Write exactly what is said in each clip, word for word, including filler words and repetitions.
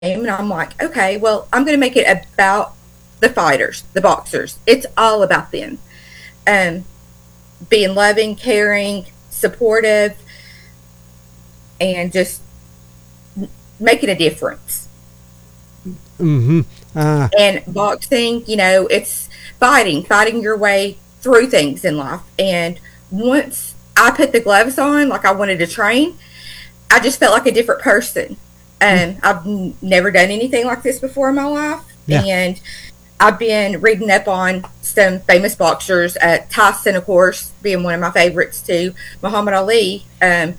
and I'm like, okay, well, I'm going to make it about the fighters, the boxers. It's all about them. Um, Being loving, caring, supportive, and just making a difference. Mm-hmm. Uh, And boxing, you know, it's fighting, fighting your way through things in life. And once I put the gloves on, like I wanted to train, I just felt like a different person. Um, I've n- never done anything like this before in my life. yeah. And I've been reading up on some famous boxers, uh, Tyson, of course, being one of my favorites too, Muhammad Ali. Um,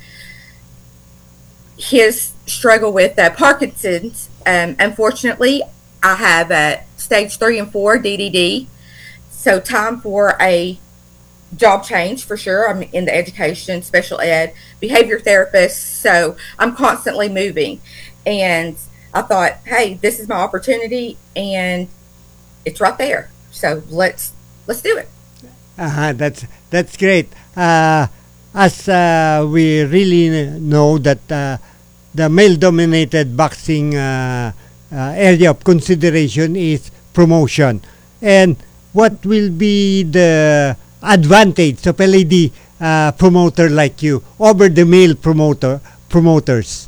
his struggle with uh, Parkinson's. Um, unfortunately, I have uh, stage three and four D D D. So time for a job change for sure. I'm in the education, special ed, behavior therapist. So I'm constantly moving. And I thought, hey, this is my opportunity and it's right there. So let's let's do it. Uh-huh, that's that's great. Uh, as uh, we really know that uh, the male-dominated boxing uh, uh, area of consideration is promotion, and what will be the advantage of a lady uh, promoter like you over the male promoter promoters?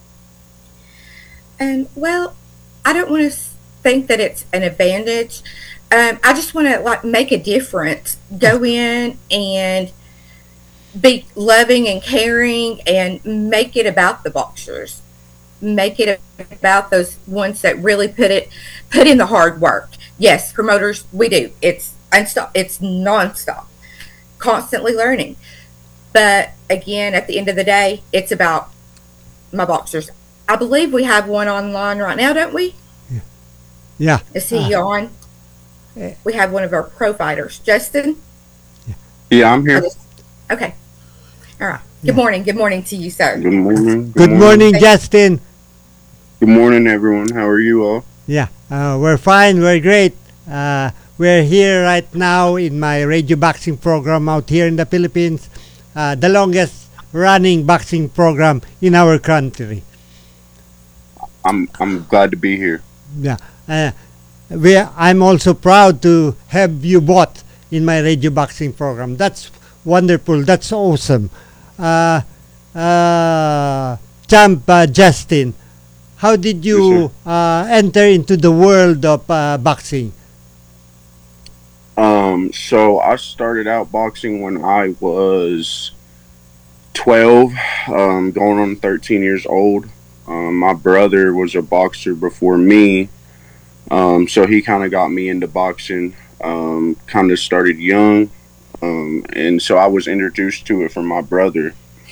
Um, well, I don't want to think that it's an advantage. Um, I just want to like make a difference. Go in and be loving and caring, and make it about the boxers. Make it about those ones that really put it put in the hard work. Yes, promoters, we do. It's unstop. It's nonstop, constantly learning. But again, at the end of the day, it's about my boxers. I believe we have one online right now, don't we? Yeah. Is Uh, he on? eh, We have one of our pro fighters, Justin. Yeah, I'm I here. just, okay, all right. Good yeah. morning. Good morning to you, sir. Good morning. Good Good morning. morning, Thank, Justin. Good morning, everyone. How are you all? Yeah, uh, we're fine. We're great. Uh, we're here right now in my radio boxing program out here in the Philippines, uh, the longest running boxing program in our country. I'm I'm glad to be here. Yeah, uh, we. I'm also proud to have you both in my radio boxing program. That's wonderful. That's awesome. Uh, uh, Champ uh, Justin, how did Yes, sir. you uh, enter into the world of uh, boxing? Um, so I started out boxing when I was twelve, um, going on thirteen years old. Um, my brother was a boxer before me, um, so he kind of got me into boxing. Um, kind of started young, um, and so I was introduced to it from my brother.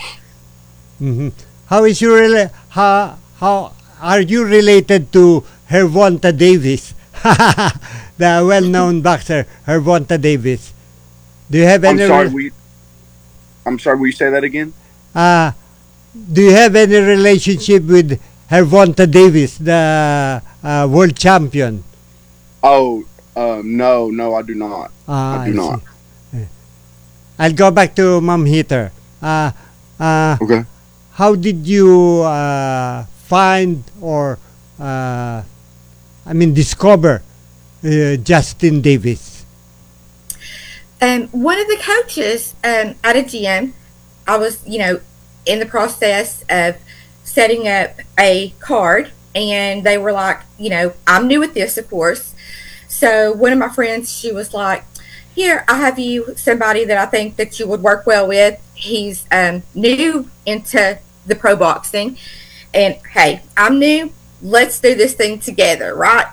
Hmm. How is your rela- how how are you related to Hervonta Davis, the well-known boxer Hervonta Davis? Do you have I'm any sorry, re- we. I'm sorry. Will you say that again? uh, do you have any relationship with Hervonta Davis, the uh, world champion? Oh, um, no, no, I do not. I Ah, do I see. not. I'll go back to Mom Heater. Uh, uh, Okay. how did you uh, find or uh, I mean discover uh, Justin Davis? Um, one of the coaches um, at a gym, I was, you know, in the process of setting up a card, and they were like, you know, I'm new at this, of course. So one of my friends, she was like, "Here, I have you somebody that I think that you would work well with. He's um, new into the pro boxing, and hey, I'm new. Let's do this thing together, right?"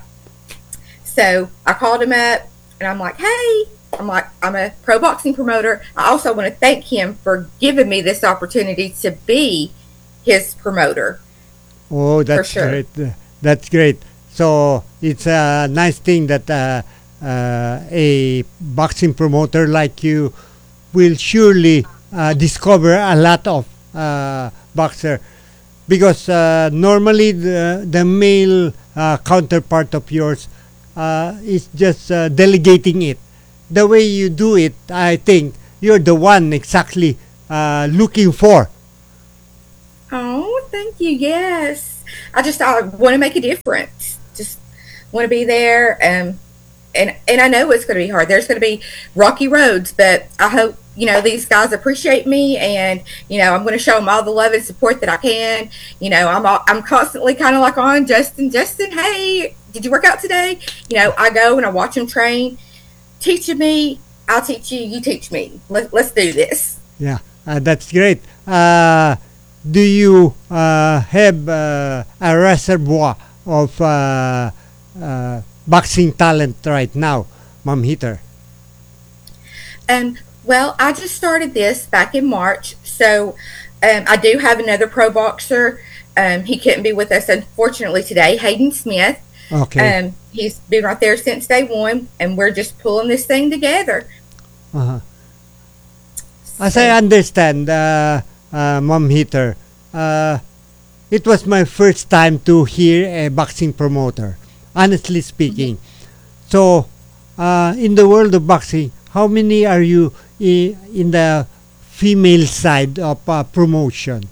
So I called him up and I'm like, hey, I'm like, I'm a pro boxing promoter. I also want to thank him for giving me this opportunity to be his promoter Oh, for that's sure. great. Uh, That's great. So it's a nice thing that uh, uh, a boxing promoter like you will surely uh, discover a lot of uh, boxer because uh, normally the, the male uh, counterpart of yours uh, is just uh, delegating it. The way you do it, I think you're the one exactly uh, looking for. Oh, thank you. Yes. I just I want to make a difference. Just want to be there, um, and and I know it's going to be hard. There's going to be rocky roads, but I hope you know these guys appreciate me, and you know I'm going to show them all the love and support that I can. You know, I'm all, I'm constantly kind of like on Justin. Justin, hey, did you work out today? You know, I go and I watch him train, teaching me. I'll teach you. You teach me. Let, let's do this. Yeah, uh, that's great. Uh, do you uh, have uh, a reservoir of uh, uh, boxing talent right now, Mom Heater? Um, well, I just started this back in March, so um, I do have another pro boxer. Um, he couldn't be with us, unfortunately, today, Hayden Smith. Okay. Um, he's been right there since day one, and we're just pulling this thing together. Uh-huh. As I understand, uh, uh, Mom Heater, uh, it was my first time to hear a boxing promoter, honestly speaking. So, uh, in the world of boxing, how many are you i- in the female side of uh, promotion?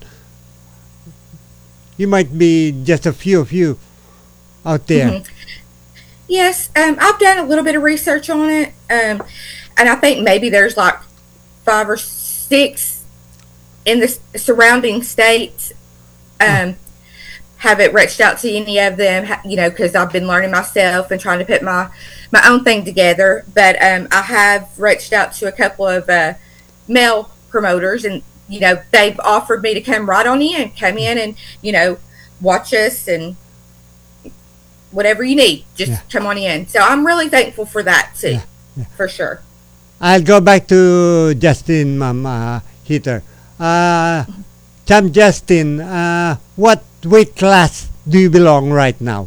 You might be just a few of you out there. Mhm. Yes, um, I've done a little bit of research on it, um, and I think maybe there's like five or six in the s- surrounding states. Um, haven't reached out to any of them, ha- you know, because I've been learning myself and trying to put my my own thing together. But um, I have reached out to a couple of uh, male promoters, and you know, they've offered me to come right on in, come in, and you know, watch us and whatever you need, just Yeah. come on in. So I'm really thankful for that too, Yeah, yeah. for sure. I'll go back to Justin, Mom uh, Heater. Uh, Champ Justin, uh, what weight class do you belong right now?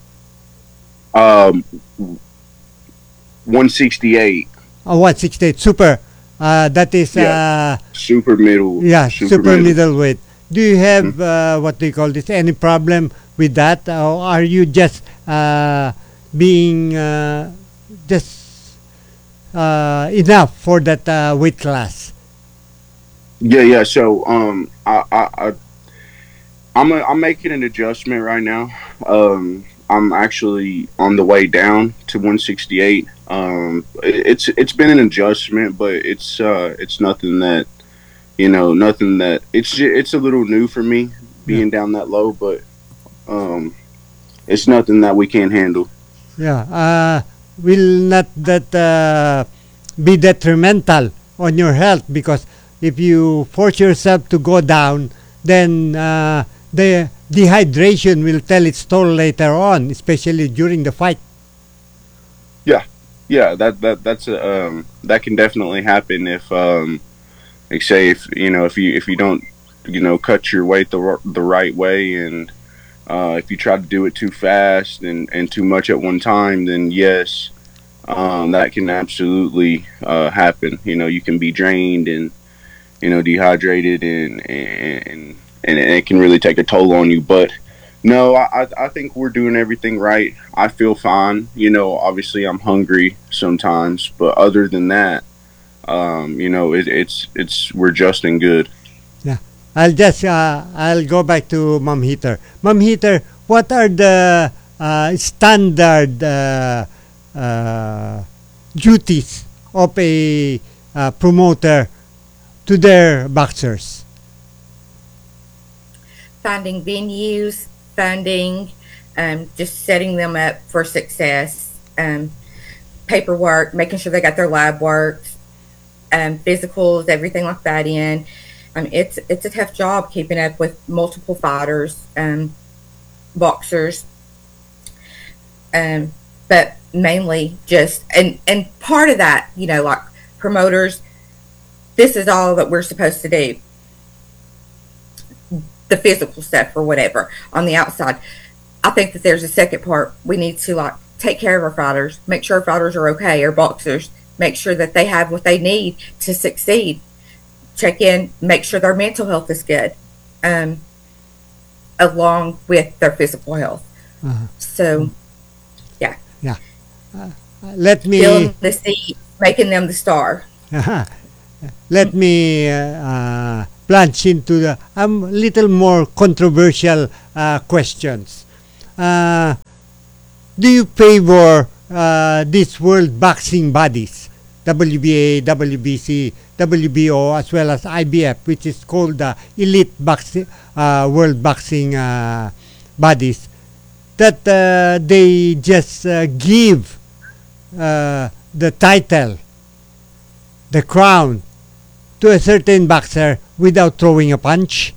Um, one sixty-eight, Oh, one sixty-eight, super. Uh, that is, uh, super middle. yeah, super, middleweight. Do you have, uh, what do you call this, any problem with that? Or are you just uh, being uh, just uh, enough for that uh, weight class? Yeah, yeah. So, um, I, I, I I'm, a, I'm making an adjustment right now. Um, I'm actually on the way down to one sixty-eight. Um, it- it's it's been an adjustment, but it's uh, it's nothing that you know, nothing that it's ju- it's a little new for me being down that low, but um, it's nothing that we can't handle. Yeah. Uh, will not that uh, be detrimental on your health? Because if you force yourself to go down, then uh, the dehydration will tell its toll later on, especially during the fight. Yeah, yeah. That that that's a, um, that can definitely happen if um, like say if you know if you if you don't you know cut your weight the r- the right way and uh, if you try to do it too fast and and too much at one time, then yes, um, that can absolutely uh, happen. You know, you can be drained and you know dehydrated and and and it can really take a toll on you. But no, I I I think we're doing everything right. I feel fine. You know, obviously I'm hungry sometimes, but other than that, um, you know, it, it's it's we're just in good. Yeah. I'll just uh, I'll go back to Mom Heater. Mom Heater, what are the uh, standard uh, uh, duties of a uh, promoter to their boxers? Finding venues, funding, um, just setting them up for success, um, paperwork, making sure they got their lab work, um, physicals, everything like that in. Um, it's it's a tough job keeping up with multiple fighters, um, boxers, um, but mainly just and and part of that, you know, like promoters. This is all that we're supposed to do. The physical stuff or whatever on the outside. I think that there's a second part. We need to like take care of our fighters, make sure our fighters are okay, our boxers, make sure that they have what they need to succeed. Check in, make sure their mental health is good, um, along with their physical health. Uh-huh. So, yeah, Yeah. Uh, let me filling the seat, making them the star. let me uh, uh, plunge into the um, little more controversial uh, questions. Uh, do you favor uh, these world boxing bodies, W B A, W B C, W B O, as well as I B F, which is called the elite boxing, uh, world boxing uh, bodies, that uh, they just uh, give uh, the title, the crown, to a certain boxer without throwing a punch?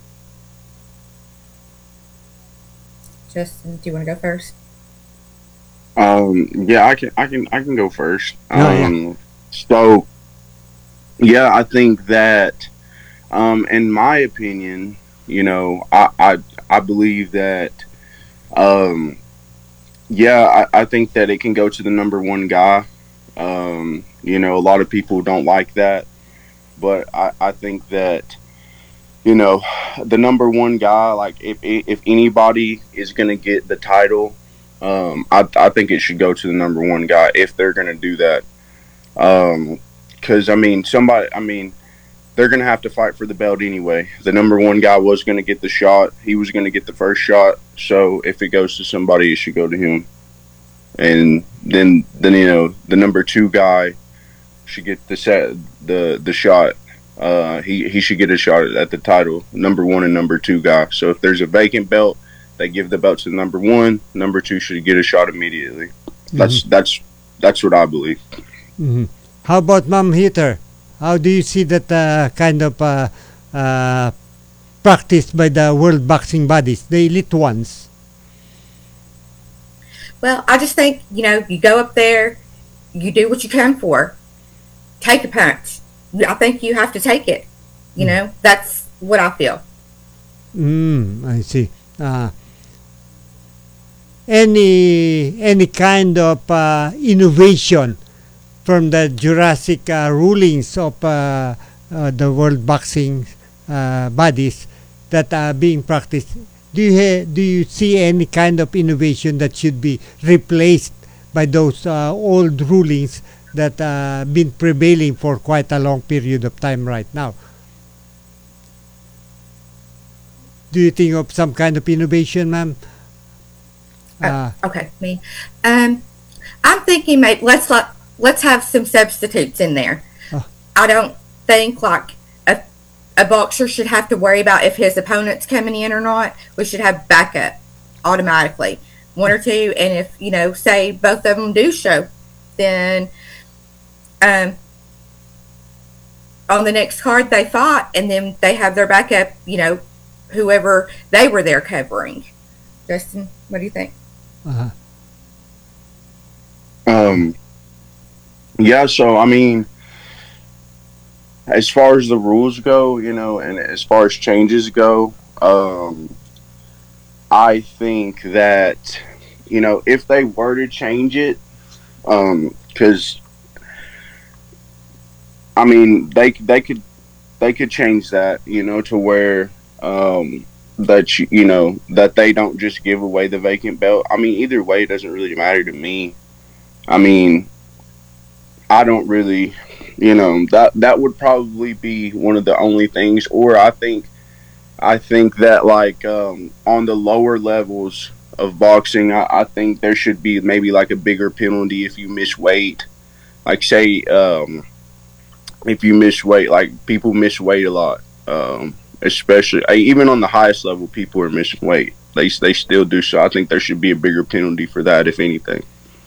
Justin, do you want to go first? Um, yeah, I can, I can, I can go first. Oh, yeah. Um, so, yeah, I think that, um, in my opinion, you know, I, I, I believe that, um, yeah, I, I think that it can go to the number one guy. Um, you know, a lot of people don't like that, but I, I think that, you know, the number one guy, like if if anybody is going to get the title, um, I I think it should go to the number one guy if they're going to do that. Um, because I mean, somebody, I mean, they're going to have to fight for the belt anyway. The number one guy was going to get the shot. He was going to get the first shot. So if it goes to somebody, it should go to him. And then then you know, the number two guy should get the set the the shot. Uh, he he should get a shot at, at the title, number one and number two guy. So if there's a vacant belt, they give the belt to number one. Number two should get a shot immediately. Mm-hmm. That's that's that's what I believe. Mm-hmm. How about Mom Hitter? How do you see that uh, kind of uh, uh, practice by the world boxing bodies, the elite ones? Well, I just think, you know, you go up there, you do what you come for. Take a punch. I think you have to take it. You Mm. know, that's what I feel. Mm, I see. Uh, any any kind of uh, innovation from the Jurassic uh, rulings of uh, uh, the world boxing uh, bodies that are being practiced? Do you ha- do you see any kind of innovation that should be replaced by those uh, old rulings that uh, been prevailing for quite a long period of time right now? Do you think of some kind of innovation, ma'am? Uh, Oh, okay, me. Um, I'm thinking maybe let's let, let's have some substitutes in there. Oh. I don't think like a a boxer should have to worry about if his opponent's coming in or not. We should have backup automatically, one or two, and if you know, say both of them do show, then um, on the next card they fought, and then they have their backup. You know, whoever they were there covering. Justin, what do you think? uh, Um, yeah. So I mean, as far as the rules go, you know, and as far as changes go, um, I think that, you know, if they were to change it, um, because I mean, they they could they could change that, you know, to where um, that you, you know that they don't just give away the vacant belt. I mean, either way, it doesn't really matter to me. I mean, I don't really, you know, that that would probably be one of the only things. Or I think I think that like um, on the lower levels of boxing, I, I think there should be maybe like a bigger penalty if you miss weight. Like say um, if you miss weight, like people miss weight a lot, um, especially uh, even on the highest level, people are missing weight. They they still do so. I think there should be a bigger penalty for that, if anything.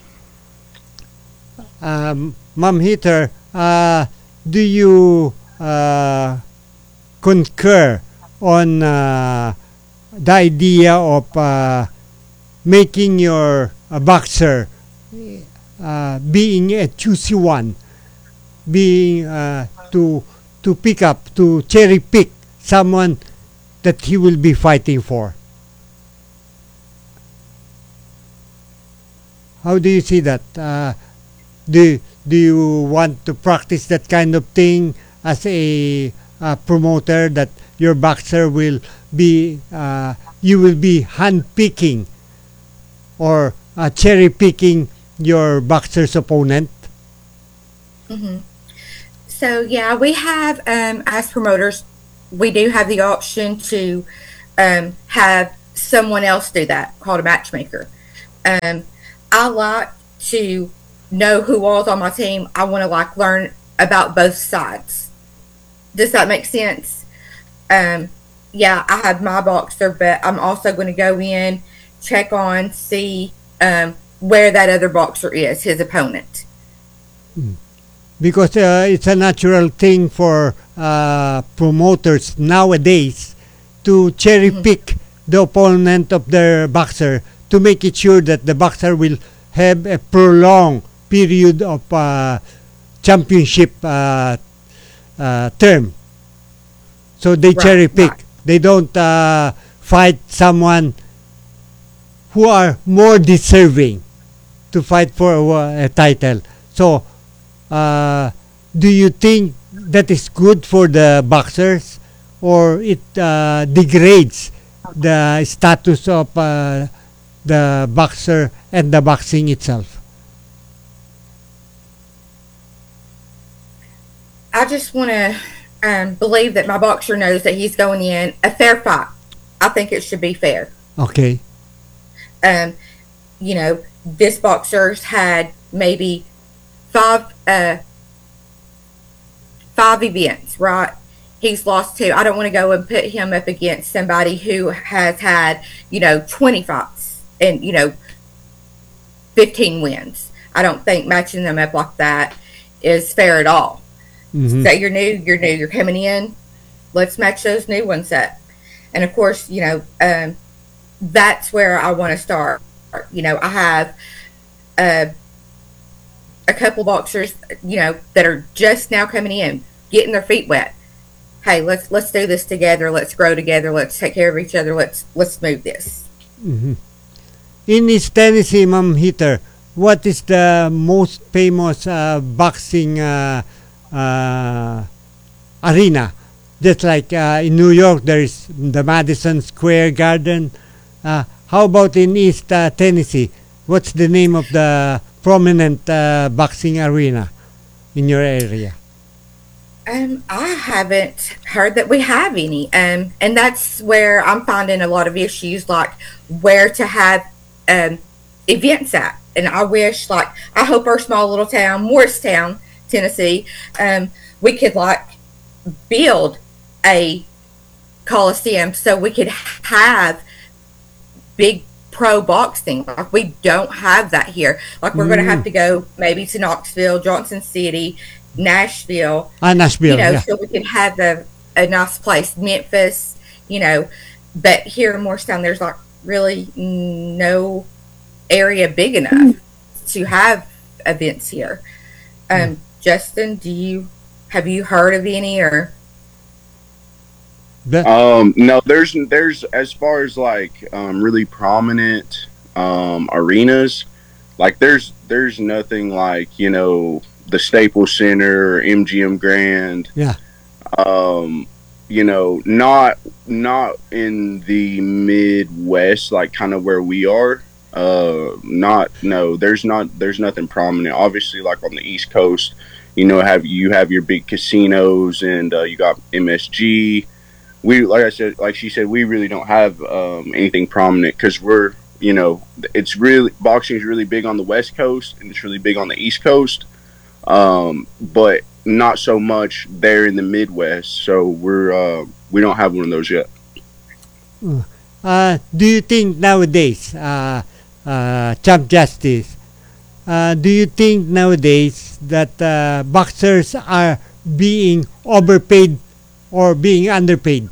um, Ma'am Hitter, uh, do you uh, concur on uh, the idea of uh, making your uh, boxer uh, being a choosy one, being uh, to to pick up, to cherry pick someone that he will be fighting for? How do you see that? Uh, do do you want to practice that kind of thing as a uh, promoter, that your boxer will be uh, you will be hand picking or uh, cherry picking your boxer's opponent? hmm So yeah, we have um, as promoters we do have the option to um, have someone else do that, called a matchmaker. Um, I like to know who all's on my team. I want to like learn about both sides. Does that make sense? Um, yeah, I have my boxer, but I'm also going to go in, check on, see um, where that other boxer is, his opponent. Because uh, it's a natural thing for uh, promoters nowadays to cherry Mhm. pick the opponent of their boxer to make it sure that the boxer will have a prolonged period of uh, championship uh, uh, term. So they Right, cherry pick. right. They don't uh, fight someone who are more deserving to fight for a, a title. So, uh, do you think that is good for the boxers, or it uh, degrades the status of uh, the boxer and the boxing itself? I just want to um, believe that my boxer knows that he's going in a fair fight. I think it should be fair. Okay. Um, you know, this boxer's had maybe five uh, five events, right? He's lost two. I don't want to go and put him up against somebody who has had, you know, twenty fights and, you know, fifteen wins. I don't think matching them up like that is fair at all. Hmm. So you're new, you're new, you're coming in. Let's match those new ones up. And of course, you know, um, that's where I want to start. You know, I have uh, a couple boxers, you know, that are just now coming in, getting their feet wet. Hey, let's let's do this together. Let's grow together. Let's take care of each other. Let's let's move this. Hmm. In East Tennessee, Ma'am Heather, what is the most famous uh, boxing uh, uh, arena? Just like uh, in New York, there is the Madison Square Garden. Uh, how about in East uh, Tennessee? What's the name of the prominent uh, boxing arena in your area? Um, I haven't heard that we have any. Um, and that's where I'm finding a lot of issues, like where to have um, events at. And I wish, like, I hope our small little town, Morristown, Tennessee, um, we could like build a coliseum so we could have big pro boxing. Like we don't have that here. Like we're going to have Mm. to go maybe to Knoxville, Johnson City, Nashville, Ah, you Nashville, know, yeah. so we can have a, a nice place. Memphis, you know, but here in Morristown, there's like really no area big enough to have events here. Um, Justin, do you have you heard of any or? The- Um, no, there's there's as far as like um, really prominent um, arenas, like there's there's nothing like you know the Staples Center or M G M Grand. yeah. Um, you know, not not in the Midwest, like kind of where we are. Uh, not no, there's not there's nothing prominent. Obviously, like on the East Coast, you know, have you have your big casinos and uh, you got M S G. We like I said, like she said, we really don't have um, anything prominent because we're you know it's really boxing is really big on the West Coast and it's really big on the East Coast, um, but not so much there in the Midwest. So we're uh, we don't have one of those yet. Uh, do you think nowadays, uh, uh, Champ Justice, uh, do you think nowadays that uh, boxers are being overpaid or being underpaid?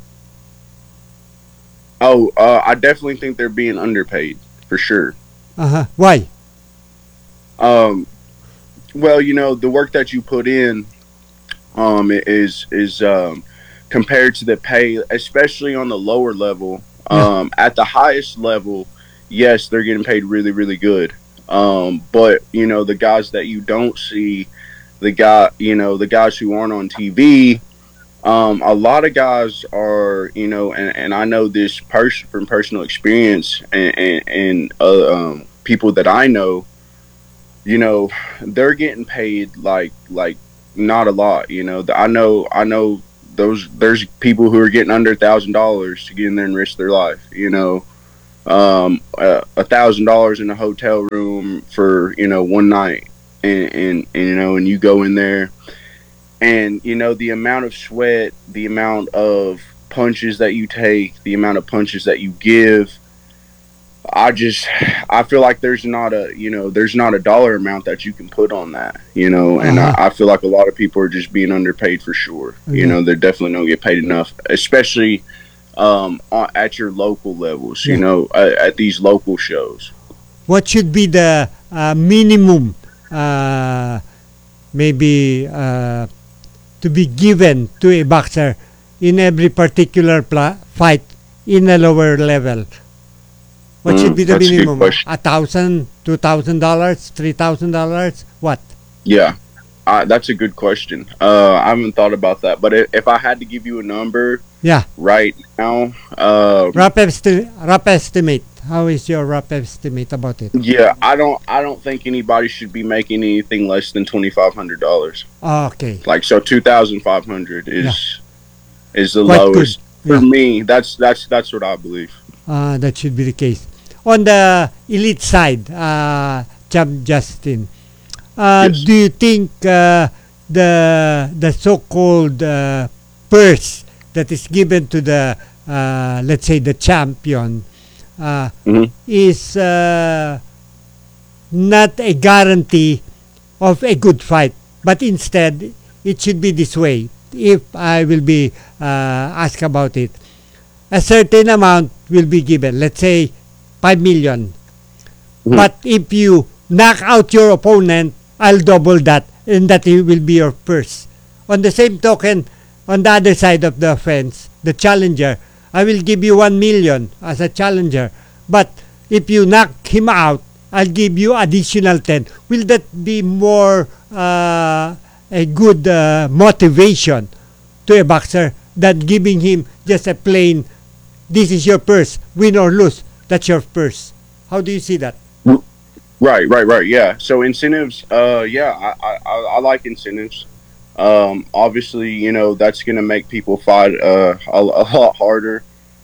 Oh, uh, I definitely think they're being underpaid for sure. Uh-huh. Why? Um, well, you know the work that you put in um, is is um, compared to the pay, especially on the lower level. Yeah. Um, at the highest level, yes, they're getting paid really, really good. Um, but you know, the guys that you don't see, the guy, you know, the guys who aren't on T V, um, a lot of guys are, you know, and, and I know this pers- from personal experience and, and, and uh, um, people that I know, you know, they're getting paid like, like not a lot, you know, I know, I know those there's people who are getting under a thousand dollars to get in there and risk their life. You know, um, a thousand dollars in a hotel room for you know one night, and, and and you know, and you go in there, and you know the amount of sweat, the amount of punches that you take, the amount of punches that you give. I just, I feel like there's not a, you know, there's not a dollar amount that you can put on that, you know, and Uh-huh. I, I feel like a lot of people are just being underpaid for sure. You Yeah. know, they definitely don't get paid enough, especially um, on, at your local levels, you Yeah. know, at, at these local shows. What should be the uh, minimum, uh, maybe uh, to be given to a boxer in every particular pla- fight in a lower level? What Mm, should be the that's a good minimum? question. A thousand, two thousand dollars, three thousand dollars? What? Yeah, I, that's a good question. Uh, I haven't thought about that, but if, if I had to give you a number Yeah, right now, um, rough, esti- rough estimate. How is your rough estimate about it? yeah, I don't, I don't think anybody should be making anything less than twenty five hundred dollars. Okay, Like so, two thousand five hundred is is the quite good. lowest for Yeah. me. That's that's that's what I believe. Uh, that should be the case. On the elite side, uh, Champ Justin, uh, Yes. do you think uh, the the so-called uh, purse that is given to the uh, let's say the champion uh, Mhm. is uh, not a guarantee of a good fight, but instead it should be this way? If I will be uh, asked about it, a certain amount will be given, let's say five million. Mhm. But if you knock out your opponent, I'll double that, and that will be your purse. On the same token, on the other side of the fence, the challenger, I will give you one million as a challenger. But if you knock him out, I'll give you additional ten. Will that be more uh, a good uh, motivation to a boxer than giving him just a plain, this is your purse, win or lose, that's your purse? How do you see that? Right, right, right. Yeah. So incentives. Uh, yeah, I I, I I like incentives. Um, obviously, you know that's gonna make people fight uh a, a lot harder.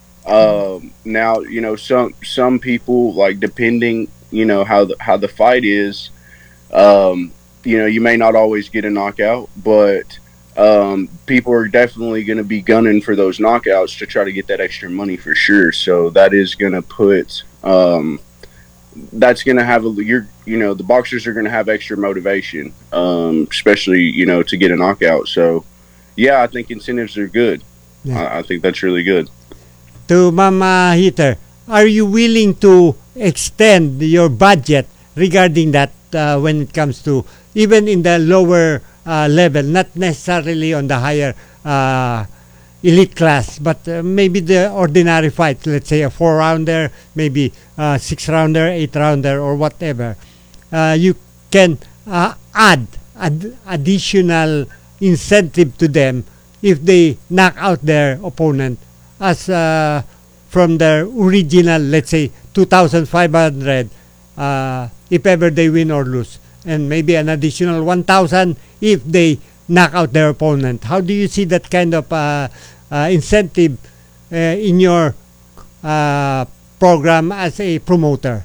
Um, now you know some some people like depending you know how the how the fight is. Um, you know you may not always get a knockout, but um, people are definitely going to be gunning for those knockouts to try to get that extra money for sure. So that is going to put um, that's going to have a you're you know the boxers are going to have extra motivation, um, especially you know to get a knockout. So yeah, I think incentives are good. Yeah. I, I think that's really good. To Mama Heater, are you willing to extend your budget regarding that uh, when it comes to even in the lower uh, level, not necessarily on the higher uh, elite class, but uh, maybe the ordinary fight, let's say a four rounder, maybe uh, six rounder, eight rounder, or whatever. Uh, you can uh, add ad- additional incentive to them if they knock out their opponent as uh, from their original, let's say two thousand five hundred, uh, if ever they win or lose, and maybe an additional one thousand if they knock out their opponent. How do you see that kind of uh, uh, incentive uh, in your uh, program as a promoter?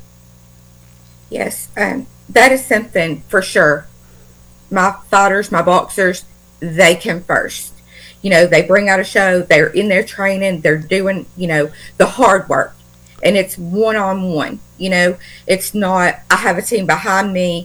Yes, um, that is something for sure. My fighters, my boxers, they come first. You know, they bring out a show, they're in their training, they're doing, you know, the hard work. And it's one on one. You know, it's not, I have a team behind me.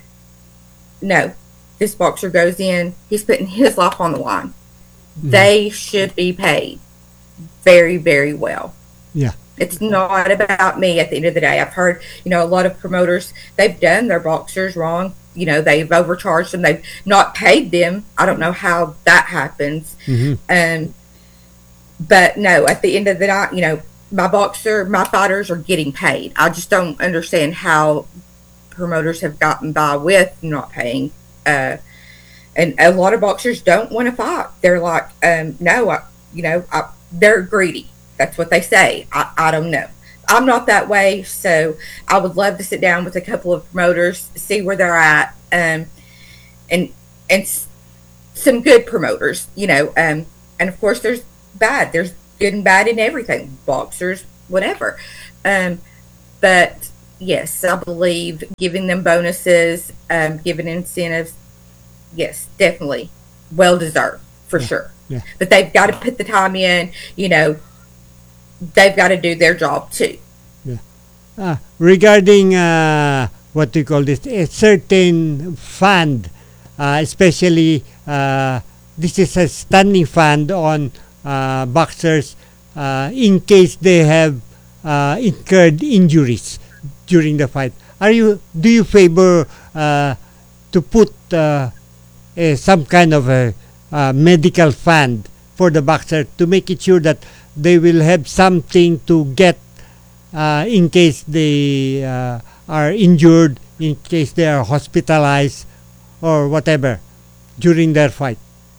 No, this boxer goes in, he's putting his life on the line. They should be paid very, very well. Yeah. It's not about me at the end of the day. I've heard, you know, a lot of promoters, they've done their boxers wrong. You know, they've overcharged them. They've not paid them. I don't know how that happens. Mhm. Um, but no, at the end of the night, you know, my boxer, my fighters are getting paid. I just don't understand how promoters have gotten by with not paying. Uh, and a lot of boxers don't want to fight. They're like, um, no, I, you know, I, they're greedy. That's what they say. I, I don't know. I'm not that way, so I would love to sit down with a couple of promoters, see where they're at, um, and and s- some good promoters, you know, um, and of course there's bad. There's good and bad in everything. Boxers, whatever. Um, but yes, I believe giving them bonuses, um, giving incentives, yes, definitely well deserved for Yeah. sure. Yeah. But they've got to put the time in. You know, they've got to do their job too. Uh, regarding uh, what do you call this, a certain fund, uh, especially uh, this is a standing fund on uh, boxers uh, in case they have uh, incurred injuries during the fight. Are you do you favor uh, to put uh, a, some kind of a uh, medical fund for the boxer to make it sure that they will have something to get uh, in case they uh, are injured, in case they are hospitalized or whatever during their fight?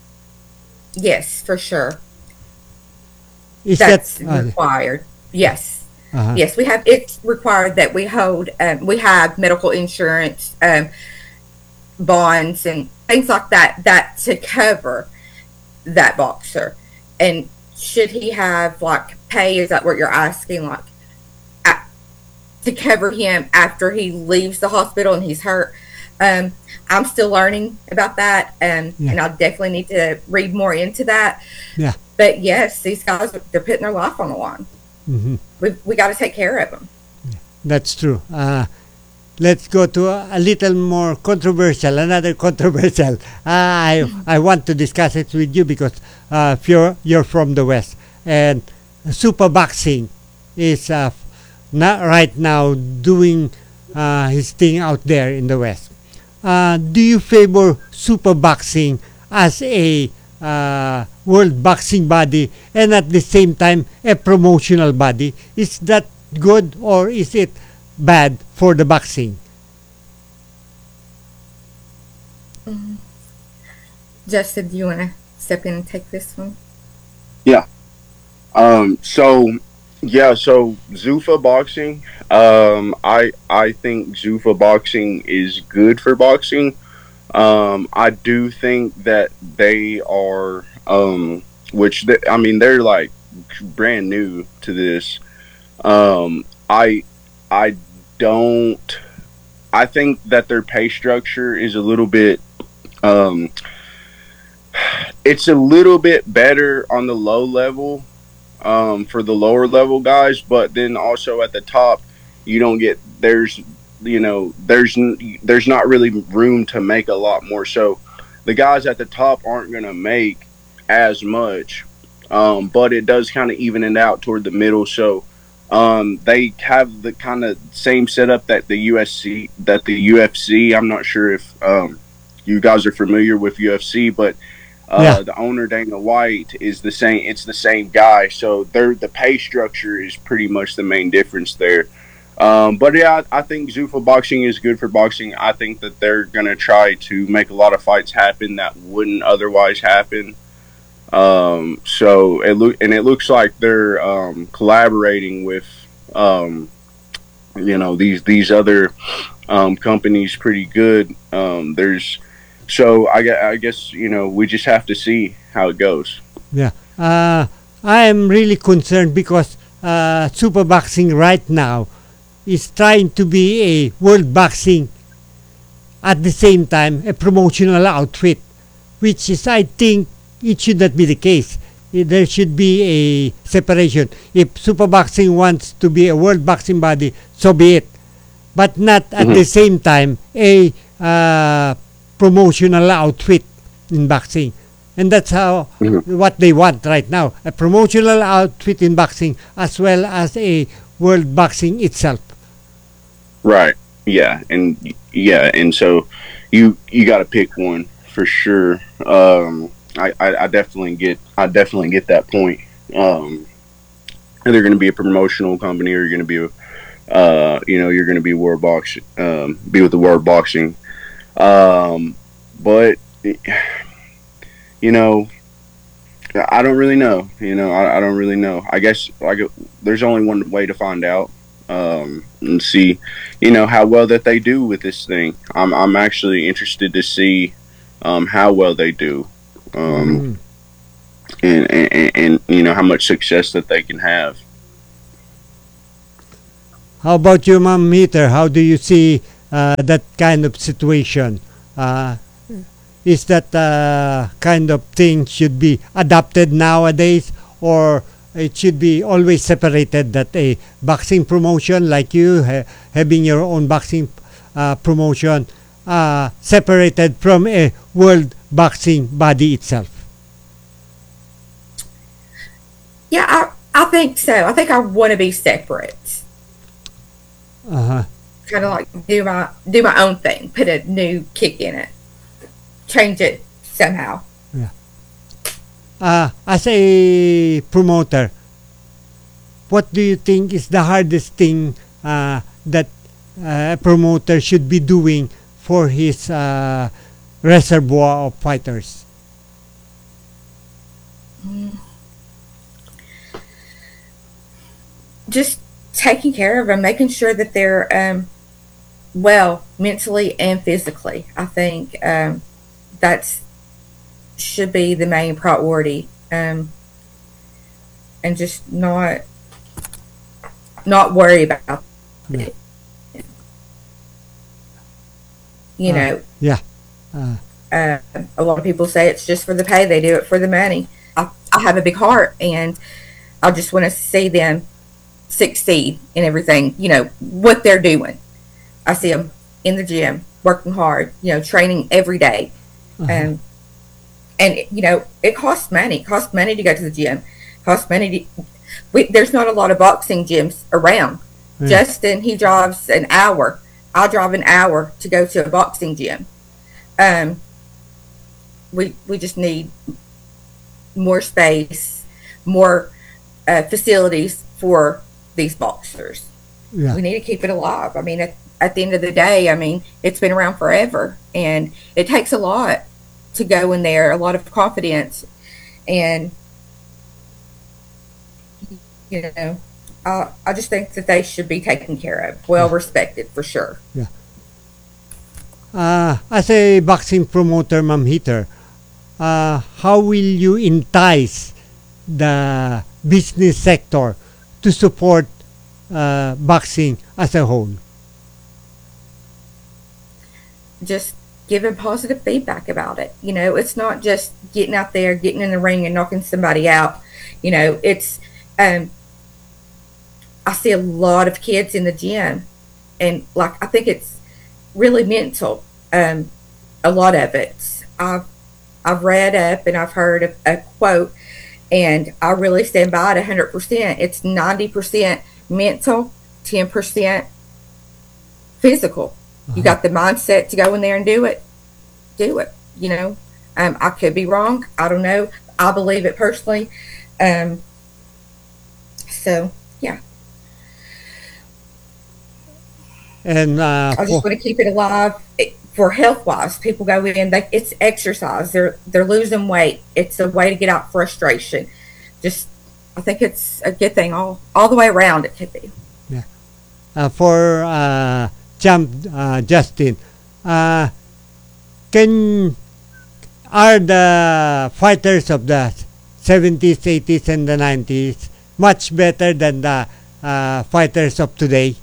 Yes, for sure. Is That's that uh, required. Yes. uh Yes, we have. It's required that we hold. Um, we have medical insurance, um, bonds, and things like that. That to cover that boxer. And should he have like pay? Is that what you're asking? Like a- to cover him after he leaves the hospital and he's hurt. Um, I'm still learning about that, um, Yeah. and I definitely need to read more into that. Yeah. But yes, these guys, they're putting their life on the line. mhm. We we got to take care of them. That's true. Uh, let's go to a, a little more controversial, another controversial. Uh, I I want to discuss it with you because uh, if you're you're from the West, and super boxing is uh, not right now doing uh, his thing out there in the West. Uh, do you favor super boxing as a uh, world boxing body and at the same time a promotional body? Is that good or is it bad for the boxing? Justin, do you want to step in and take this one? Um, so yeah, so Zuffa boxing. Um, I I think Zuffa boxing is good for boxing. Um, I do think that they are, um, which they, I mean, they're like brand new to this. Um, I I don't. I think that their pay structure is a little bit. Um, it's a little bit better on the low level, um, for the lower level guys, but then also at the top, you don't get there's you know there's n- there's not really room to make a lot more. So the guys at the top aren't gonna make as much, um, but it does kind of even it out toward the middle. So um, they have the kind of same setup that the U S C that the U F C. I'm not sure if um, you guys are familiar with U F C, but uh, Yeah. the owner Dana White is the same. It's the same guy, so they're the pay structure is pretty much the main difference there. Um, but yeah, I, I think Zuffa boxing is good for boxing. I think that they're gonna try to make a lot of fights happen that wouldn't otherwise happen. Um, so it look and it looks like they're um, collaborating with um, you know these these other um, companies pretty good. Um, there's so I, gue- I guess you know we just have to see how it goes. Yeah. Uh, I am really concerned because uh, super boxing right now is trying to be a world boxing at the same time a promotional outfit, which is I think it should not be the case. Eh, There should be a separation. If super boxing wants to be a world boxing body, so be it, but not at the Mhm. same time a uh, promotional outfit in boxing. And that's how Mhm. what they want right now, a promotional outfit in boxing as well as a world boxing itself. Right. Yeah. And yeah. And so you you got to pick one for sure. Um, I, I I definitely get I definitely get that point. Um, either going to be a promotional company or you're going to be a uh you know you're going to be world box um be with the world boxing. Um, but you know I don't really know. You know I, I don't really know. I guess like there's only one way to find out. Um, and see, you know, how well that they do with this thing. I'm I'm actually interested to see um, how well they do. Um, Mm. and, and, and you know how much success that they can have. How about you, Ma'am Heather? How do you see uh, that kind of situation? Uh, is that uh, kind of thing should be adopted nowadays, or it should be always separated? That a boxing promotion like you ha- having your own boxing uh, promotion uh, separated from a world boxing body itself. Yeah, I, I think so. I think I want to be separate. Uh-huh. Kind of like do my do my own thing, put a new kick in it, change it somehow. Yeah. Uh, as a promoter, what do you think is the hardest thing uh, that uh, a promoter should be doing for his uh, reservoir of fighters? Just taking care of them, making sure that they're um, well mentally and physically. I think um, that's should be the main priority, um, and just not not worry about Yeah. it. You Uh, know, yeah. Uh, uh, a lot of people say it's just for the pay. They do it for the money. I, I have a big heart, and I just want to see them succeed in everything. You know what they're doing. I see them in the gym working hard. You know, training every day. uh-huh. Um, and you know it costs money. It costs money to go to the gym. It costs money to. We, there's not a lot of boxing gyms around. Yeah. Justin, he drives an hour. I drive an hour to go to a boxing gym. Um, we we just need more space, more uh, facilities for these boxers. Yeah. We need to keep it alive. I mean, at, at the end of the day, I mean, it's been around forever, and it takes a lot to go in there, a lot of confidence, and you know, I I just think that they should be taken care of, well respected for sure. Yeah. Uh, as a boxing promoter, Ma'am Heather, uh, how will you entice the business sector to support uh, boxing as a whole? Just giving positive feedback about it. You know, it's not just getting out there, getting in the ring and knocking somebody out. You know, it's um I see a lot of kids in the gym, and like I think it's really mental. Um a lot of it. I've I've read up and I've heard a, a quote, and I really stand by it one hundred percent. It's ninety percent mental, ten percent physical. You got the mindset to go in there and do it, do it. You know, um, I could be wrong. I don't know. I believe it personally. Um, so yeah, And uh, I just for, want to keep it alive it, for health wise. People go in, they, it's exercise. They're they're losing weight. It's a way to get out frustration. Just, I think it's a good thing all all the way around. It could be. yeah. Uh, for uh, Champ uh, Justin, uh, can are the fighters of the seventies, eighties, and the nineties much better than the uh, fighters of today?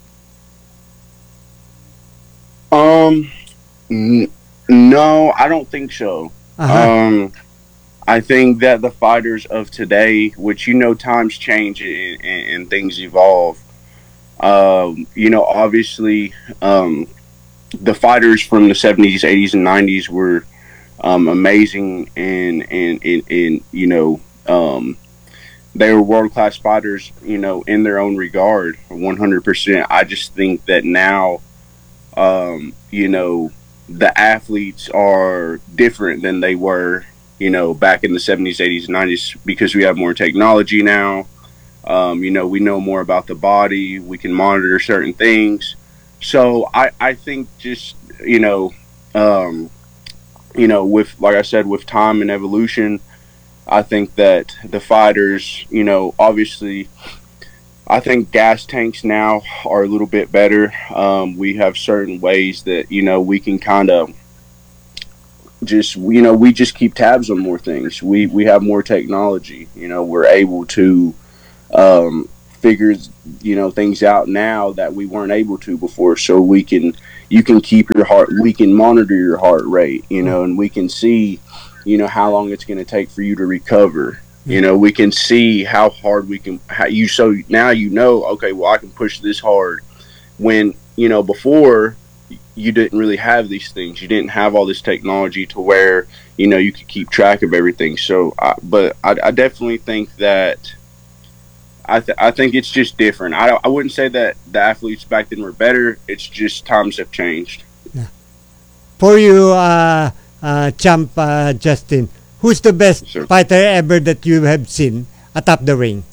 Um, n- no, I don't think so. Uh-huh. Um, I think that the fighters of today, which you know, times change and, and, and things evolve. Um, you know, obviously, um, the fighters from the seventies, eighties, and nineties were um, amazing, and, and and and you know, um, they were world class fighters. You know, in their own regard, one hundred percent. I just think that now, um, you know, the athletes are different than they were, you know, back in the seventies, eighties, and nineties, because we have more technology now. Um, you know, we know more about the body. We can monitor certain things. So I, I think just, you know, um, you know, with, like I said, with time and evolution, I think that the fighters, you know, obviously, I think gas tanks now are a little bit better. Um, we have certain ways that, you know, we can kind of just you know we just keep tabs on more things. We we have more technology. You know, we're able to um, figure you know things out now that we weren't able to before. So we can you can keep your heart. We can monitor your heart rate. You know, and we can see you know how long it's going to take for you to recover. You know, we can see how hard we can. How you so now you know. Okay, well I can push this hard. When you know before you didn't really have these things. You didn't have all this technology to where you know you could keep track of everything. So, I, but I, I definitely think that I th- I think it's just different. I I wouldn't say that the athletes back then were better. It's just times have changed. Yeah. For you, uh, uh, champ uh, Justin, who's the best Sure. fighter ever that you have seen atop the ring?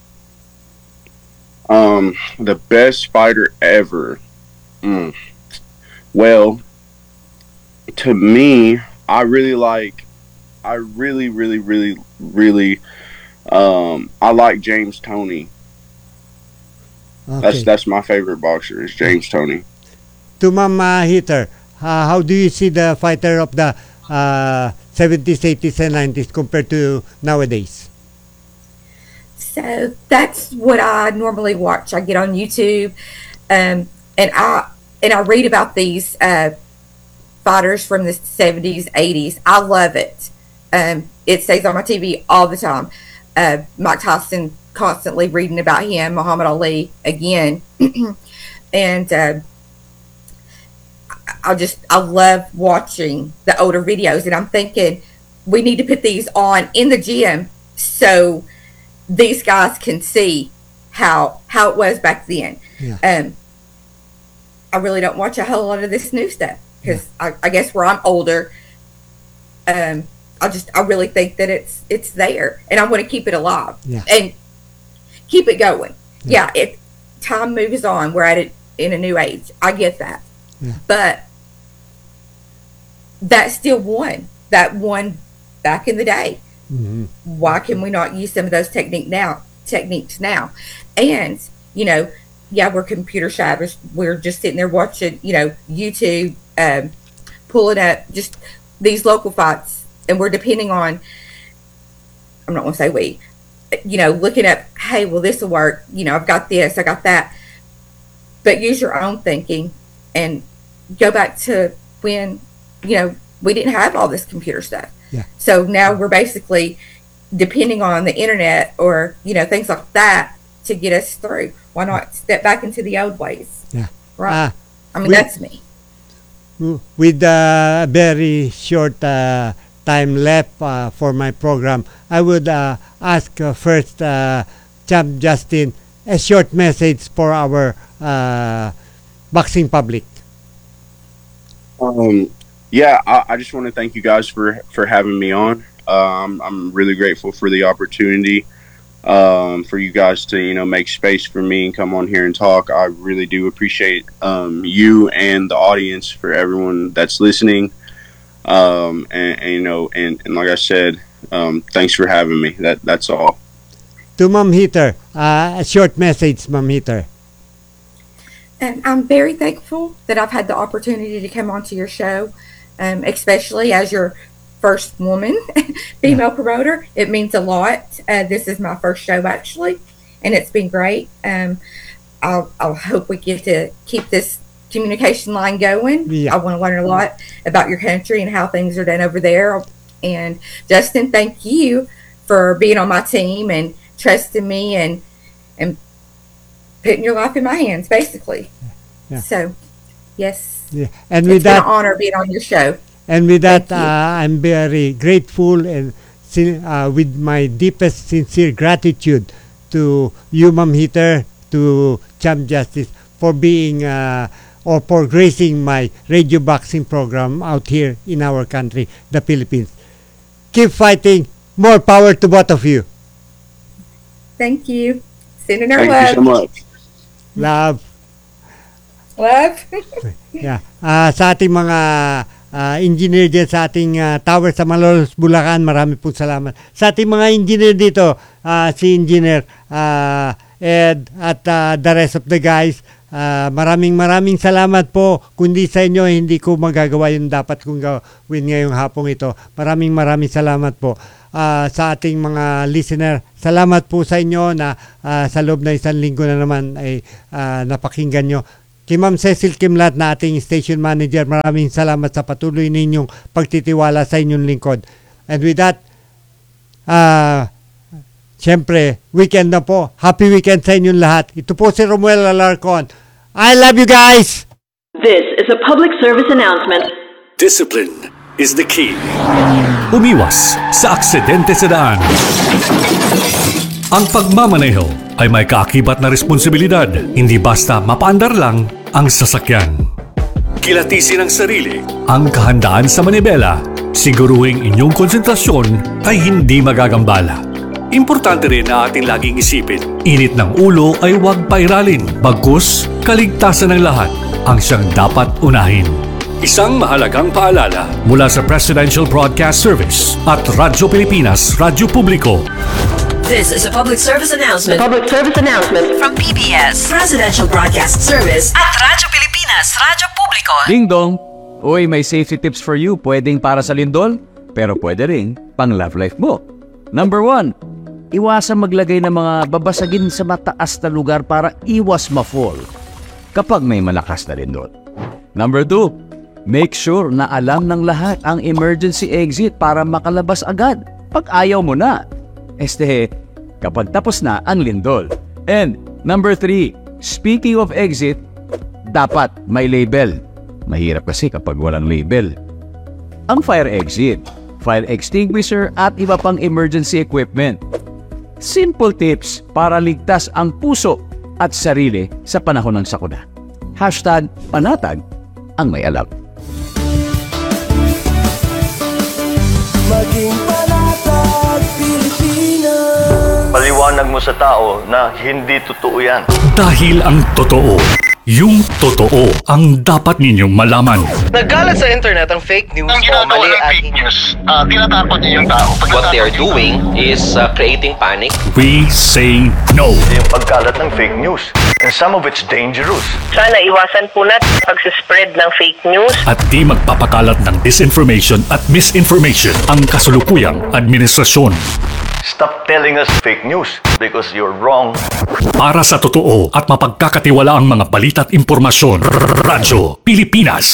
Um, the best fighter ever. Mm. Well, to me, I really like. I really, really, really, really. Um, I like James Toney. That's Okay. that's my favorite boxer is James Toney. To Ma'am uh, Heather, uh, how do you see the fighter of the uh, seventies, eighties, and nineties compared to nowadays? So that's what I normally watch. I get on YouTube, um, and I and I read about these uh, fighters from the seventies, eighties. I love it. Um, it stays on my T V all the time. Uh, Mike Tyson, constantly reading about him. Muhammad Ali again, and uh, I just I love watching the older videos. And I'm thinking we need to put these on in the gym so these guys can see how how it was back then. Yeah. Um, I really don't watch a whole lot of this new stuff because I, I guess where I'm older, um, I just I really think that it's it's there, and I want to keep it alive Yeah. and keep it going. Yeah. Yeah, if time moves on, we're at it in a new age. I get that, Yeah. but that still won. That won back in the day. Mhm. Why can we not use some of those technique now techniques now? And you know, yeah, we're computer savvy. We're just sitting there watching, you know, YouTube, um, pulling up just these local fights, and we're depending on. I'm not going to say we, you know, looking up. Hey, well, this will work. You know, I've got this, I got that. But use your own thinking, and go back to when, you know, we didn't have all this computer stuff. Yeah. So now we're basically depending on the internet or, you know, things like that to get us through. Why not step back into the old ways? Yeah. Right. Ah, I mean, we- that's me. with a very short uh, time left uh, for my program, I would uh, ask uh, first, uh, Champ Justin, a short message for our uh, boxing public. Um, yeah, I, I just want to thank you guys for for having me on. Um, I'm really grateful for the opportunity. Um, for you guys to you know make space for me and come on here and talk. I really do appreciate um, you and the audience, for everyone that's listening. Um, and, and you know, and, and like I said, um, thanks for having me. That that's all. To Ma'am Heather, uh, a short message, Ma'am Heather. And I'm very thankful that I've had the opportunity to come onto your show, um, especially as your first woman female promoter. It means a lot. Uh, this is my first show actually, and it's been great. Um, I'll, I'll hope we get to keep this communication line going. Yeah. I want to learn a lot about your country and how things are done over there. And Justin, thank you for being on my team and trusting me and and putting your life in my hands, basically. Yeah. So, yes, Yeah. And it's with been that, an honor being on your show. And with that, Thank you. uh, I'm very grateful and sin- uh, with my deepest sincere gratitude to you, Ma'am Heather, to Champ Justice for being uh, or for gracing my radio boxing program out here in our country, the Philippines. Keep fighting. More power to both of you. Thank you. Sending our Thank love. you so much. Love. Love. Yeah. Ah, sa ating mga ah, engineer dyan sa ating ah, tower sa Malolos, Bulacan, marami pong salamat. Sa ating mga engineer dito, ah, si Engineer ah, Ed at ah, the rest of the guys, Ah, maraming maraming salamat po. Kundi sa inyo, hindi ko magagawa yung dapat kong gawin ngayong hapong ito. Maraming maraming salamat po. Ah, sa ating mga listener, salamat po sa inyo na ah, sa loob na isang linggo na naman ay ah, napakinggan nyo. Kay Ma'am Cecil Kimlat na ating station manager, maraming salamat sa patuloy ninyong pagtitiwala sa inyong lingkod. And with that, ah, siyempre, weekend na po. Happy weekend sa inyong lahat. Ito po si Romuel Alarcon. I love you guys! This is a public service announcement. Discipline is the key. Umiwas sa aksidente sa daan. Ang pagmamaneho ay may kaakibat na responsibilidad. Hindi basta mapaandar lang ang sasakyan. Kilatisin ang sarili, ang kahandaan sa manibela. Siguruhing inyong konsentrasyon ay hindi magagambala. Importante rin na ating laging isipin, init ng ulo ay huwag pairalin, bagkus kaligtasan ng lahat ang siyang dapat unahin. Isang mahalagang paalala mula sa Presidential Broadcast Service at Radyo Pilipinas, Radyo Publiko. This is a public service announcement. Public service announcement From P B S, Presidential Broadcast Service at Radyo Pilipinas, Radyo Publiko. Ding dong! Uy, may safety tips for you. Pwedeng para sa lindol, pero pwede rin pang love life mo. Number one, iwasan maglagay ng mga babasagin sa mataas na lugar para iwas ma-fall kapag may malakas na lindol. Number two, make sure na alam ng lahat ang emergency exit para makalabas agad pag ayaw mo na. Este, kapag tapos na ang lindol. And number three, speaking of exit, dapat may label. Mahirap kasi kapag walang label. Ang fire exit, fire extinguisher at iba pang emergency equipment. Simple tips para ligtas ang puso at sarili sa panahon ng sakuna. Hashtag panatag ang may alam. Maging panatag Pilipinas. Paliwanag mo sa tao na hindi totoo yan. Dahil ang totoo, yung totoo ang dapat ninyong malaman. Nagkalat sa internet ang fake news ang o mali ng at fake news, uh, tinatapon niyo yung tao. What they are doing is uh, creating panic. We say no. Yung pagkalat ng fake news. And some of it's dangerous. Sana iwasan po natin pag-spread ng fake news. At di magpapakalat ng disinformation at misinformation ang kasulukuyang administrasyon. Stop telling us fake news because you're wrong. Para sa totoo at mapagkakatiwala ang mga balita at impormasyon, Radyo Pilipinas.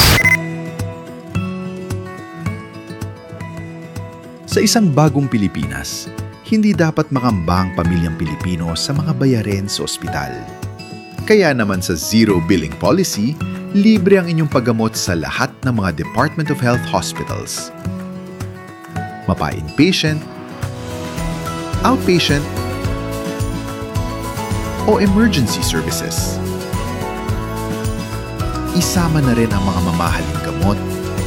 Sa isang bagong Pilipinas, hindi dapat makamba ang pamilyang Pilipino sa mga bayarin sa ospital. Kaya naman sa Zero Billing Policy, libre ang inyong paggamot sa lahat ng mga Department of Health hospitals. Mapa-inpatient, outpatient, o emergency services. Isama na rin ang mga mamahaling gamot,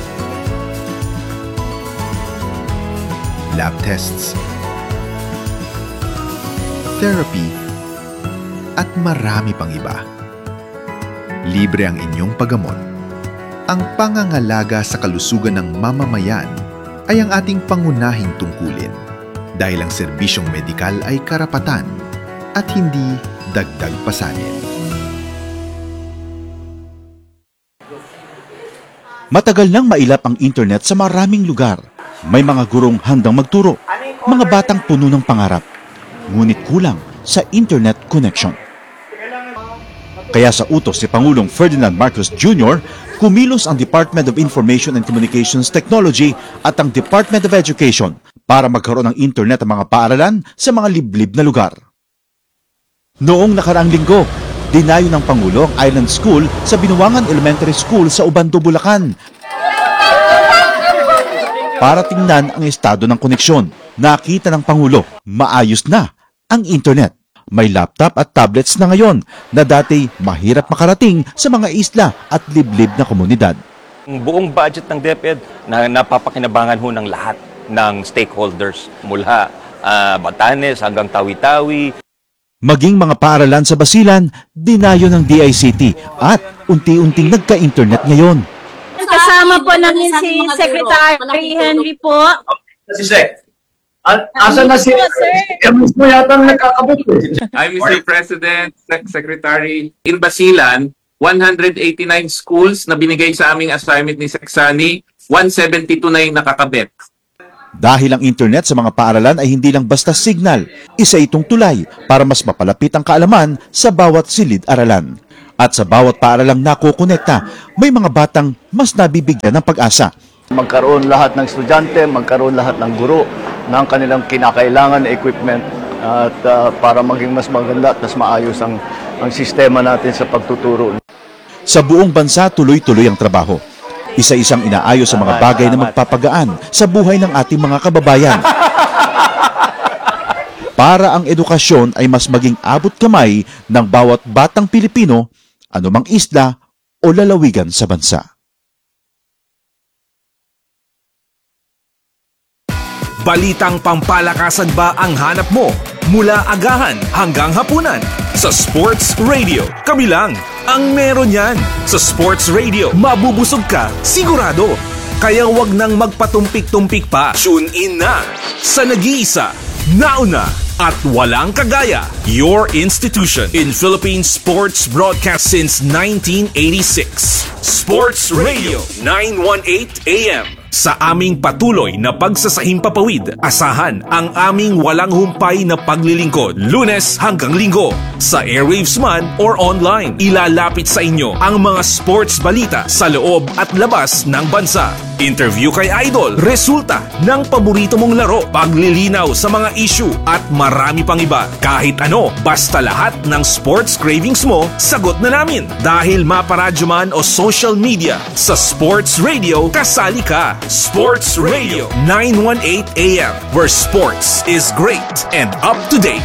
lab tests, therapy, at marami pang iba. Libre ang inyong paggamot. Ang pangangalaga sa kalusugan ng mamamayan ay ang ating pangunahing tungkulin dahil ang serbisyong medikal ay karapatan at hindi dagdag pasanin. Matagal nang mailap ang internet sa maraming lugar. May mga gurong handang magturo, mga batang puno ng pangarap, ngunit kulang sa internet connection. Kaya sa utos si Pangulong Ferdinand Marcos Junior, kumilos ang Department of Information and Communications Technology at ang Department of Education para magkaroon ng internet ang mga paaralan sa mga liblib na lugar. Noong nakaraang linggo, dinayo ng Pangulo ang Island School sa Binuangan Elementary School sa Ubando, Bulacan para tingnan ang estado ng koneksyon. Nakita ng Pangulo, maayos na ang internet. May laptop at tablets na ngayon na dati mahirap makarating sa mga isla at liblib na komunidad. Ang buong budget ng DepEd na napapakinabangan ho ng lahat ng stakeholders mula uh, Batanes hanggang Tawi-Tawi. Maging mga paaralan sa Basilan, dinayo ng D I C T at unti-unting nagka-internet ngayon. Kasama po namin si Secretary Henry po. Si Sec. Asa na si Emis mo yata ang nakakabot eh. I'm Mister President, Sec Secretary in Basilan. one hundred eighty-nine schools na binigay sa aming assignment ni Sexani, one seventy-two na yung nakakabit. Dahil ang internet sa mga paaralan ay hindi lang basta signal, isa itong tulay para mas mapalapit ang kaalaman sa bawat silid-aralan. At sa bawat paaralang nakukonekta, may mga batang mas nabibigyan ng pag-asa. Magkaroon lahat ng estudyante, magkaroon lahat ng guro ng kanilang kinakailangan na equipment at uh, para maging mas maganda at mas maayos ang, ang sistema natin sa pagtuturo. Sa buong bansa, tuloy-tuloy ang trabaho. Isa-isang inaayos sa mga bagay na magpapagaan sa buhay ng ating mga kababayan. Para ang edukasyon ay mas maging abot kamay ng bawat batang Pilipino, anumang isla o lalawigan sa bansa. Balitang pampalakasan ba ang hanap mo? Mula agahan hanggang hapunan. Sa Sports Radio, kami lang ang meron yan. Sa Sports Radio, mabubusog ka, sigurado. Kaya wag nang magpatumpik-tumpik pa. Tune in na sa nag-iisa, nauna, at walang kagaya. Your institution in Philippine sports broadcast since nineteen eighty-six. Sports Radio, nine eighteen A M. Sa aming patuloy na pagsasahimpapawid, asahan ang aming walang humpay na paglilingkod, Lunes hanggang Linggo. Sa airwaves man or online, ilalapit sa inyo ang mga sports balita sa loob at labas ng bansa. Interview kay Idol, resulta ng paborito mong laro, paglilinaw sa mga issue at marami pang iba. Kahit ano, basta lahat ng sports cravings mo, sagot na namin. Dahil maparadyo man o social media, sa Sports Radio, kasali ka. Sports Radio, nine eighteen A M, where sports is great and up to date.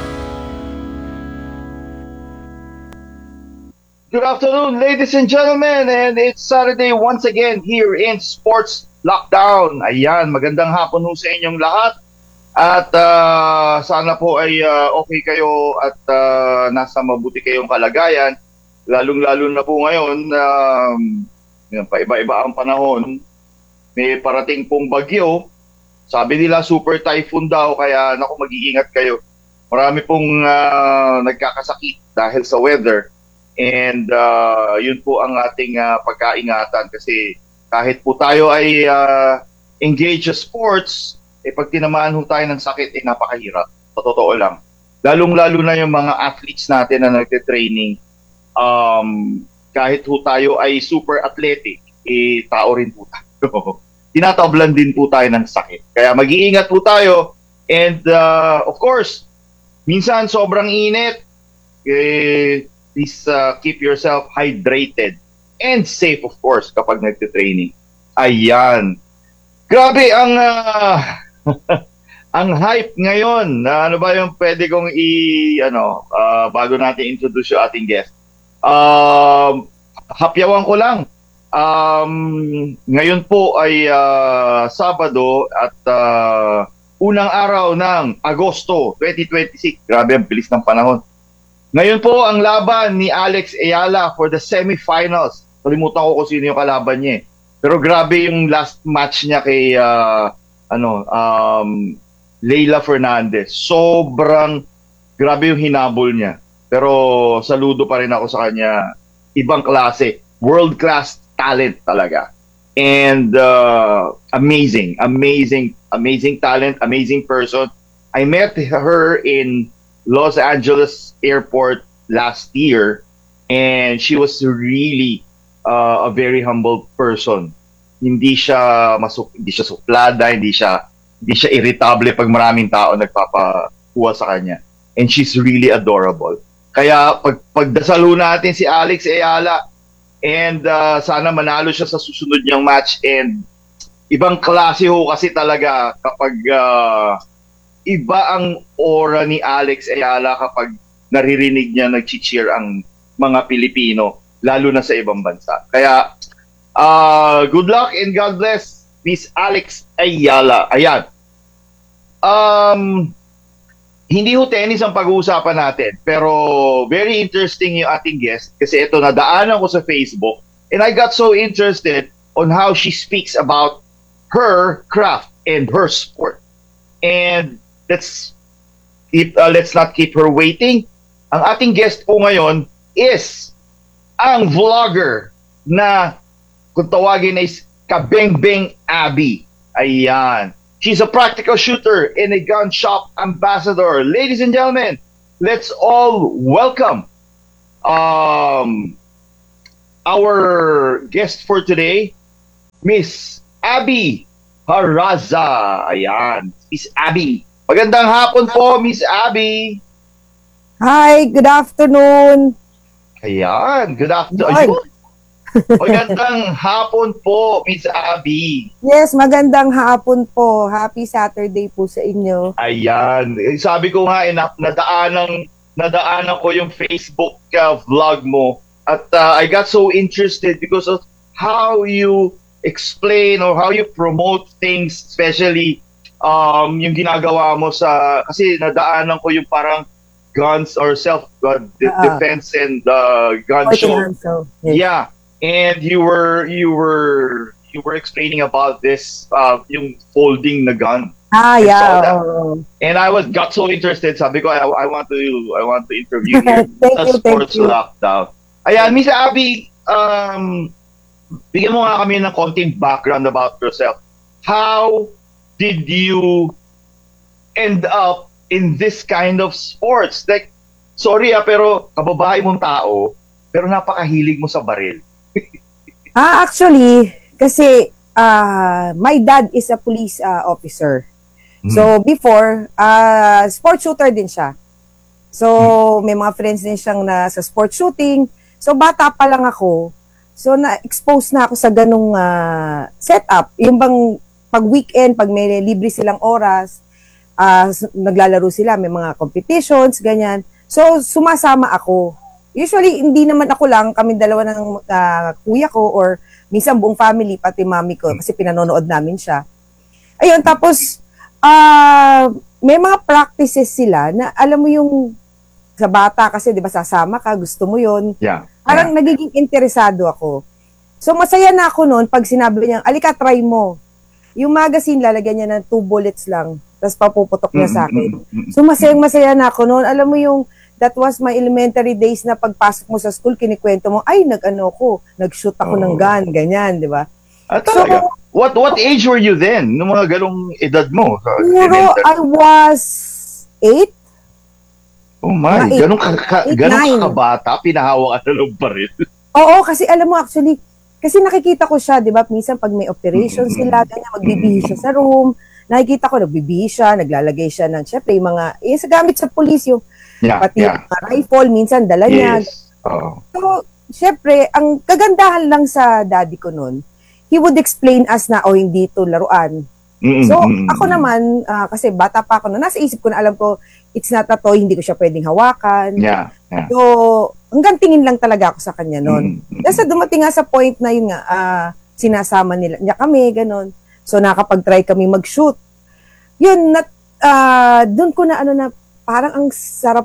Good afternoon, ladies and gentlemen, and it's Saturday once again here in Sports Lockdown. Ayan, magandang hapon ho sa inyong lahat. At uh, sana po ay uh, okay kayo at uh, nasa mabuti kayong kalagayan. Lalong-lalo na po ngayon, um, paiba-iba ang panahon. May parating pong bagyo. Sabi nila super typhoon daw, kaya naku, mag-iingat kayo. Marami pong uh, nagkakasakit dahil sa weather. And uh, yun po ang ating uh, pagkaingatan kasi kahit po tayo ay uh, engaged sa sports, eh pag tinamaan ho tayo ng sakit, eh napakahirap. Sa totoo lang. Lalong-lalo na yung mga athletes natin na nagte-training, um, kahit ho tayo ay super athletic, eh tao rin po tayo. Tinatablan din po tayo ng sakit. Kaya mag-iingat po tayo. And uh, of course, minsan sobrang init, eh, please uh, keep yourself hydrated and safe, of course, kapag nagte-training. Ayan. Grabe ang uh, ang hype ngayon. Uh, ano ba yung pwede kong i ano uh, bago natin introduce yung ating guest? Um, hapyawan ko lang. Um, ngayon po ay uh, Sabado at uh, unang araw ng Agosto twenty twenty-six. Grabe ang bilis ng panahon. Ngayon po ang laban ni Alex Ayala for the semifinals. Kalimutan ko kung sino yung kalaban niya. Pero grabe yung last match niya kay uh, ano um, Leila Fernandez. Sobrang grabe yung hinabol niya. Pero saludo pa rin ako sa kanya. Ibang klase, world class talent talaga. And uh, amazing, amazing, amazing talent, amazing person. I met her in Los Angeles Airport last year, and she was really uh, a very humble person. Hindi siya masuk hindi siya suplada, hindi siya hindi siya irritable pag maraming tao nagpapakuha sa kanya. And she's really adorable. Kaya pag pagdasalo natin si Alex Ayala, and uh, sana manalo siya sa susunod niyang match. And ibang klase ho kasi talaga kapag uh, iba ang aura ni Alex Ayala kapag naririnig niya nag-cheer ang mga Pilipino, lalo na sa ibang bansa. Kaya uh, good luck and God bless Miss Alex Ayala. Ayan. Um, hindi ho tennis ang pag-uusapan natin, pero very interesting yung ating guest kasi ito, nadaanan ko sa Facebook and I got so interested on how she speaks about her craft and her sport. And let's keep, uh, let's not keep her waiting. Ang ating guest po ngayon is ang vlogger na kung tawagin is Kabengbeng Abby. Ayan. She's a practical shooter and a gun shop ambassador. Ladies and gentlemen, let's all welcome um, our guest for today, Miss Abby Haraza. Ayan, Miss Abby. Magandang hapon po, Miss Abby. Hi, good afternoon. Ayan, good afternoon. Magandang hapon po, Miss Abby. Yes, magandang hapon po. Happy Saturday po sa inyo. Ayan. Sabi ko nga, eh, na- nadaanan, nadaanan ko yung Facebook uh, vlog mo. At uh, I got so interested because of how you explain or how you promote things, especially um, yung ginagawa mo sa... Kasi nadaanan ko yung parang guns or self-defense uh, and uh, gun show. So, yes. Yeah. And you were you were you were explaining about this uh yung folding na gun. Ah, I yeah. saw that. Oh. And I was got so interested. Sabi ko I, I want to I want to interview you thank sa you, Sports thank you. Lockdown. Ayan, Miss Abby, um bigyan mo nga kami ng konting background about yourself. How did you end up in this kind of sports? Like, sorry ah, pero kababae mong tao, pero napakahilig mo sa baril. Ah, actually, kasi uh, my dad is a police uh, officer. Mm. So, before, uh, sport shooter din siya. So, mm. may mga friends din siyang na sa sport shooting. So, bata pa lang ako. So, na-expose na ako sa ganung uh, setup. Yung bang pag weekend, pag may libre silang oras, uh, naglalaro sila, may mga competitions, ganyan. So, sumasama ako. Usually, hindi naman ako lang, kami dalawa ng uh, kuya ko or minsan buong family, pati mami ko, kasi pinanonood namin siya. Ayun, tapos, uh, may mga practices sila na alam mo yung sa bata kasi, di ba, sasama ka, gusto mo yun. Yeah. Parang yeah. nagiging interesado ako. So, masaya na ako noon pag sinabi niya, alika, try mo. Yung magazine, lalagyan niya ng two bullets lang, tapos papuputok niya sa akin. So, masayang-masaya na ako noon. Alam mo yung that was my elementary days na pagpasok mo sa school, kinikwento mo, ay, nag-ano ko, nag-shoot ako oh. ng gun, ganyan, di ba? Ah, talaga? So, what what age were you then? Nung mga ganong edad mo? Siguro, I was eight. Oh my, eight, ganong, ka, ka, eight, ganong kakabata, pinahawak ka ng baril. Oo, kasi alam mo, actually, kasi nakikita ko siya, di ba, minsan pag may operation mm-hmm. sila, ganyan, magbibihis siya sa room, nakikita ko, nagbibihis siya, naglalagay siya ng, syempre, yung mga, yung sa gamit sa police, yung Yeah, pati yeah. yung rifle, minsan dala niya. Yes. Oh. So, syempre, ang kagandahan lang sa daddy ko noon, he would explain us na, oh, hindi ito laruan. Mm-hmm. So, ako naman, uh, kasi bata pa ako noon, nasa isip ko na alam ko, it's not a toy, hindi ko siya pwedeng hawakan. Yeah, yeah. So, hanggang tingin lang talaga ako sa kanya noon. Mm-hmm. Kasi dumating nga sa point na yun nga, uh, sinasama nila niya kami, ganun. So, nakapag-try kami mag-shoot. Yun, nat, uh, doon ko na ano na, parang ang sarap,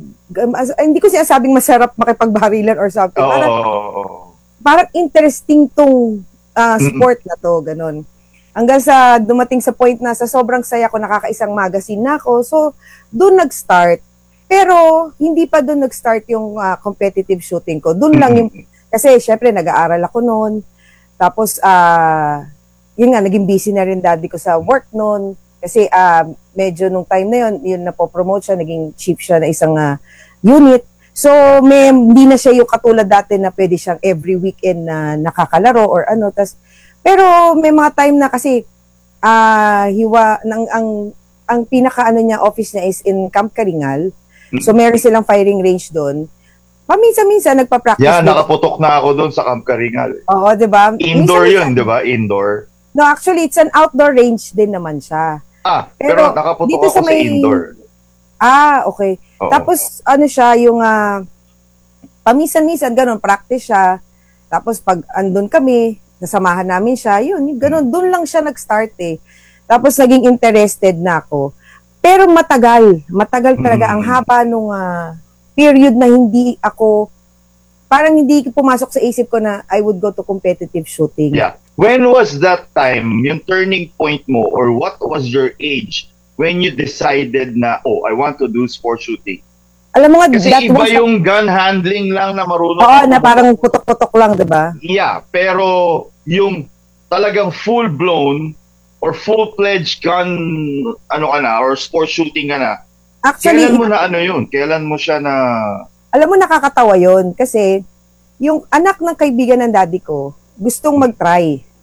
uh, hindi ko sinasabing masarap makipagbarilan or something. Oh. Parang, parang interesting tong uh, sport na to, ganun. Hanggang sa dumating sa point na sa sobrang saya ko, nakakaisang magazine na ako. So, doon nag-start. Pero, hindi pa doon nag-start yung uh, competitive shooting ko. Doon lang yung, kasi syempre nag-aaral ako noon. Tapos, uh, yun nga, naging busy na rin daddy ko sa work noon. Kasi uh, medyo nung time na yun, yun napopromote siya, naging chief siya na isang uh, unit. So, may, hindi na siya yung katulad dati na pwede siyang every weekend na nakakalaro or ano. Tas, pero may mga time na kasi uh, hiwa, ng, ang, ang pinaka-ano niya, office niya is in Camp Karingal. So, meron silang firing range doon. Paminsan-minsan, nagpa-practice. Yeah, nakaputok na ako doon sa Camp Karingal. Oo, di ba? Indoor yun, di ba? Indoor. No, actually, it's an outdoor range din naman siya. Ah, pero, pero nakaputok dito ako sa, may... sa indoor. Ah, okay. Oo. Tapos, ano siya, yung uh, paminsan-minsan, ganun, practice siya. Tapos, pag andun kami, nasamahan namin siya, yun, ganun, dun lang siya nag-start eh. Tapos, naging interested na ako. Pero matagal, matagal talaga. Mm. Ang haba nung uh, period na hindi ako, parang hindi pumasok sa isip ko na I would go to competitive shooting. Yeah. When was that time, yung turning point mo, or what was your age when you decided na, oh, I want to do sport shooting? Alam mo nga, Kasi that iba was- yung gun handling lang na marunong. Oo, na parang putok-putok lang, di ba? Yeah, pero yung talagang full-blown or full-fledged gun, ano ka na, or sports shooting ka na, Actually, kailan mo na ano yun? Kailan mo siya na... Alam mo, nakakatawa yon kasi yung anak ng kaibigan ng daddy ko, gustong mag-try.